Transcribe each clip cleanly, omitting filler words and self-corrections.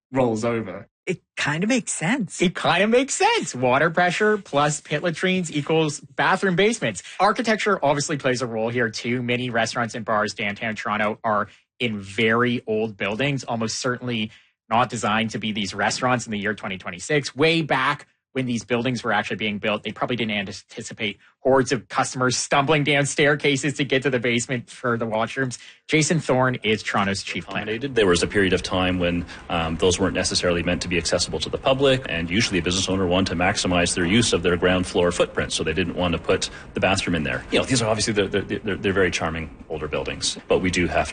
rolls over. It kind of makes sense. It kind of makes sense. Water pressure plus pit latrines equals bathroom basements. Architecture obviously plays a role here too. Many restaurants and bars downtown Toronto are in very old buildings, almost certainly not designed to be these restaurants in the year 2026. Way back when these buildings were actually being built, they probably didn't anticipate hordes of customers stumbling down staircases to get to the basement for the washrooms. Jason Thorne is Toronto's chief planner. There was a period of time when those weren't necessarily meant to be accessible to the public, and usually a business owner wanted to maximize their use of their ground floor footprint, so they didn't want to put the bathroom in there. These are obviously they're very charming older buildings, but we do have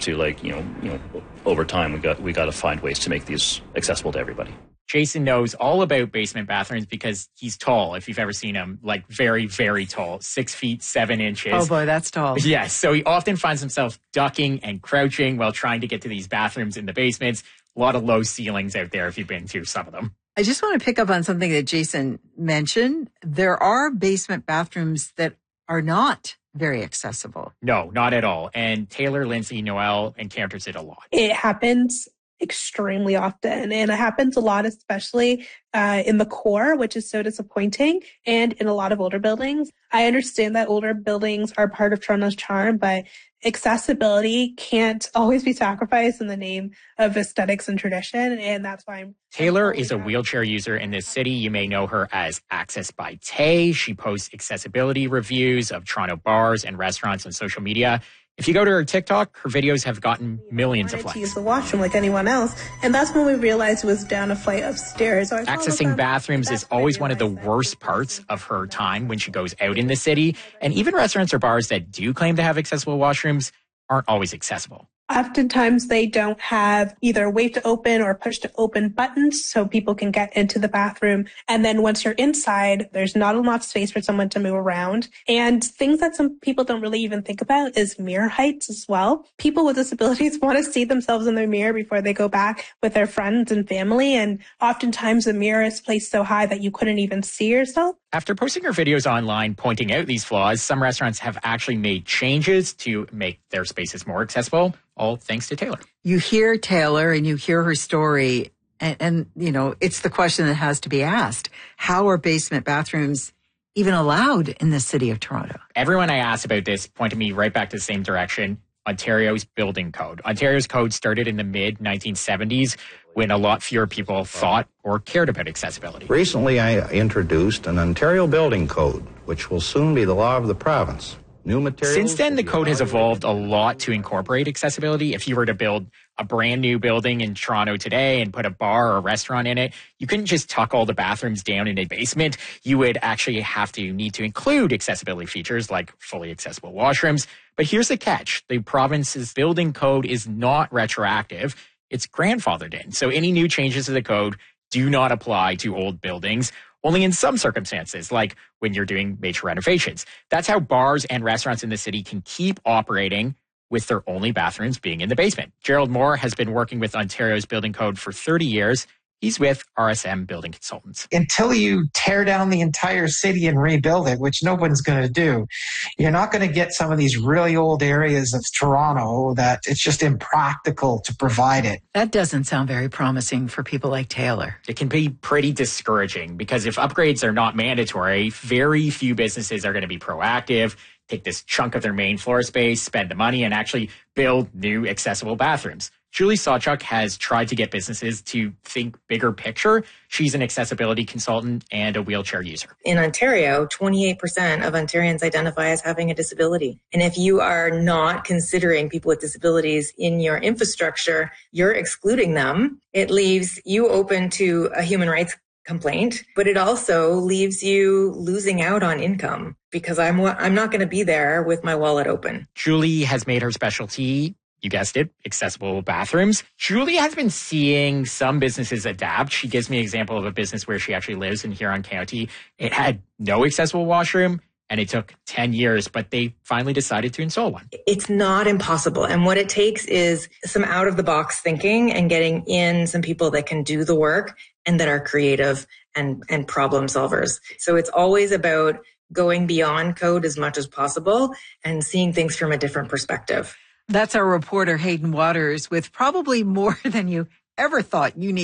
to over time we got to find ways to make these accessible to everybody. Jason knows all about basement bathrooms because he's tall. If you've ever seen him, like very, very tall, 6 feet, 7 inches. Oh boy, that's tall. Yes. So he often finds himself ducking and crouching while trying to get to these bathrooms in the basements. A lot of low ceilings out there if you've been to some of them. I just want to pick up on something that Jason mentioned. There are basement bathrooms that are not very accessible. No, not at all. And Taylor Lindsay Noel encounters it a lot. It happens extremely often, and it happens a lot, especially in the core, which is so disappointing, and in a lot of older buildings. I understand that older buildings are part of Toronto's charm, but accessibility can't always be sacrificed in the name of aesthetics and tradition, and that's why Taylor is a wheelchair user in this city. You may know her as Access by Tay. She posts accessibility reviews of Toronto bars and restaurants on social media. If you go to her TikTok, her videos have gotten millions of likes. To use the washroom like anyone else, and that's when we realized it was down a flight of stairs. Accessing bathrooms is always one of the worst parts of her time when she goes out in the city, and even restaurants or bars that do claim to have accessible washrooms aren't always accessible. Oftentimes they don't have either wave to open or push to open buttons so people can get into the bathroom. And then once you're inside, there's not enough space for someone to move around. And things that some people don't really even think about is mirror heights as well. People with disabilities want to see themselves in their mirror before they go back with their friends and family. And oftentimes the mirror is placed so high that you couldn't even see yourself. After posting her videos online pointing out these flaws, some restaurants have actually made changes to make their spaces more accessible, all thanks to Taylor. You hear Taylor and you hear her story, and it's the question that has to be asked. How are basement bathrooms even allowed in the city of Toronto? Everyone I asked about this pointed me right back to the same direction. Ontario's building code. Ontario's code started in the mid-1970s when a lot fewer people thought or cared about accessibility. Recently, I introduced an Ontario building code, which will soon be the law of the province. New materials. Since then, the code has evolved a lot to incorporate accessibility. If you were to build a brand new building in Toronto today and put a bar or a restaurant in it, you couldn't just tuck all the bathrooms down in a basement. You would actually need to include accessibility features like fully accessible washrooms. But here's the catch. The province's building code is not retroactive. It's grandfathered in. So any new changes to the code do not apply to old buildings, only in some circumstances, like when you're doing major renovations. That's how bars and restaurants in the city can keep operating with their only bathrooms being in the basement. Gerald Moore has been working with Ontario's building code for 30 years. He's with RSM Building Consultants. Until you tear down the entire city and rebuild it, which no one's going to do, you're not going to get some of these really old areas of Toronto that it's just impractical to provide it. That doesn't sound very promising for people like Taylor. It can be pretty discouraging because if upgrades are not mandatory, very few businesses are going to be proactive, take this chunk of their main floor space, spend the money, and actually build new accessible bathrooms. Julie Sawchuk has tried to get businesses to think bigger picture. She's an accessibility consultant and a wheelchair user. In Ontario, 28% of Ontarians identify as having a disability. And if you are not considering people with disabilities in your infrastructure, you're excluding them. It leaves you open to a human rights complaint, but it also leaves you losing out on income because I'm not going to be there with my wallet open. Julie has made her specialty, you guessed it, accessible bathrooms. Julie has been seeing some businesses adapt. She gives me an example of a business where she actually lives in Huron County. It had no accessible washroom, and it took 10 years, but they finally decided to install one. It's not impossible. And what it takes is some out-of-the-box thinking and getting in some people that can do the work and that are creative and problem solvers. So it's always about going beyond code as much as possible and seeing things from a different perspective. That's our reporter, Hayden Waters, with probably more than you ever thought you needed.